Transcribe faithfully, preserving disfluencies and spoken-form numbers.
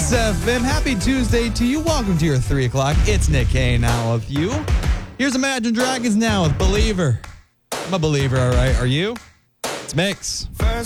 Kiss F M. Happy Tuesday to you. Welcome to your three o'clock. It's Nick K now with you. Here's Imagine Dragons now with Believer. I'm a believer, all right. Are you? It's Mix. First